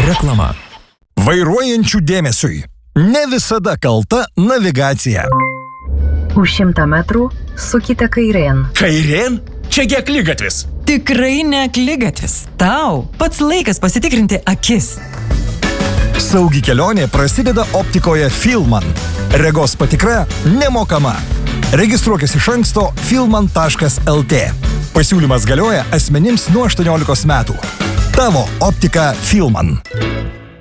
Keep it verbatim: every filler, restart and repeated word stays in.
Reklama. Vairuojančių dėmesiui. Ne visada kalta navigacija. Už šimtą metrų sukite kairėn. Kairėn? Čiagi akligatvis. Tikrai ne akligatvis. Tau pats laikas pasitikrinti akis. Saugi kelionė prasideda optikoje Filman. Regos patikra nemokama. Registruokis iš anksto filman taškas lt. Pasiūlymas galioja asmenims nuo aštuoniolikos metų. Tavo optika Filman.